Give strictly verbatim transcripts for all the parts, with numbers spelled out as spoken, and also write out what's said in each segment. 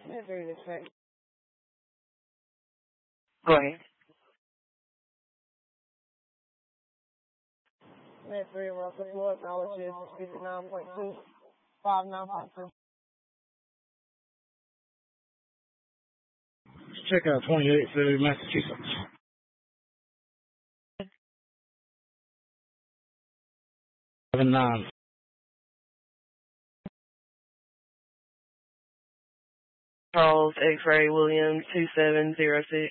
Entering this track. Go ahead. Net three, roughly what knowledge is speed nine point two five nine five two. Let's check out twenty-eight through Massachusetts. Seven nine. Charles X-Ray Williams two seven zero six.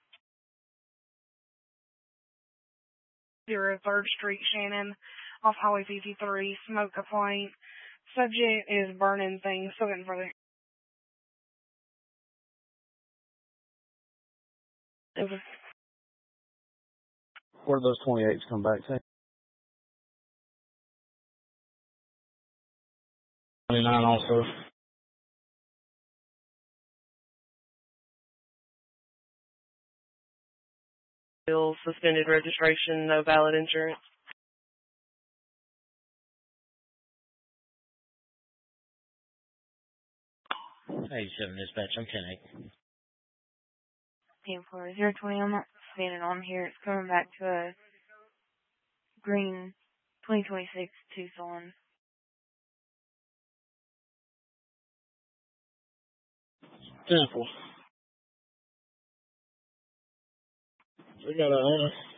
Zero Third Street, Shannon, off Highway fifty-three, smoke complaint. Subject is burning things, so looking for the Over. Where do those twenty-eights come back to? twenty-nine also. Still suspended registration, no valid insurance. eighty-seven dispatch, I'm ten eight. ten four zero twenty, I'm not standing on here. It's coming back to a green twenty twenty-six Tucson. ten four. We got a owner.